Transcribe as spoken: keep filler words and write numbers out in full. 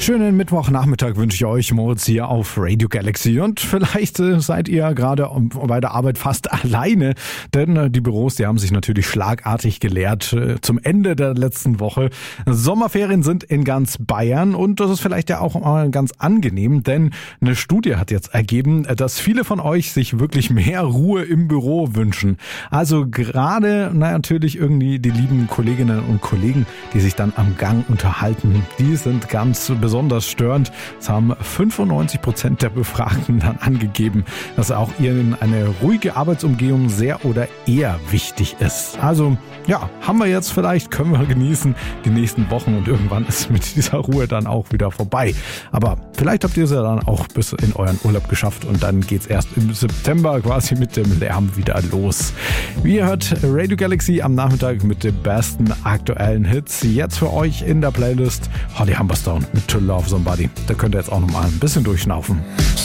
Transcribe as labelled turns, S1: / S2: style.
S1: Schönen Mittwochnachmittag wünsche ich euch, Moritz hier auf Radio Galaxy. Und vielleicht äh, seid ihr gerade bei der Arbeit fast alleine, denn äh, die Büros, die haben sich natürlich schlagartig geleert äh, zum Ende der letzten Woche. Sommerferien sind in ganz Bayern und das ist vielleicht ja auch mal ganz angenehm, denn eine Studie hat jetzt ergeben, dass viele von euch sich wirklich mehr Ruhe im Büro wünschen. Also gerade na, natürlich irgendwie die lieben Kolleginnen und Kollegen, die sich dann am Gang unterhalten, die sind ganz besonders Besonders störend. Es haben fünfundneunzig Prozent der Befragten dann angegeben, dass auch ihnen eine ruhige Arbeitsumgebung sehr oder eher wichtig ist. Also ja, haben wir jetzt vielleicht, können wir genießen die nächsten Wochen und irgendwann ist mit dieser Ruhe dann auch wieder vorbei. Aber vielleicht habt ihr es ja dann auch bis in euren Urlaub geschafft und dann geht's erst im September quasi mit dem Lärm wieder los. Wie ihr hört, Radio Galaxy am Nachmittag mit den besten aktuellen Hits. Jetzt für euch in der Playlist Holly Humberstone mit To Love Somebody. Da könnt ihr jetzt auch noch mal ein bisschen durchschnaufen.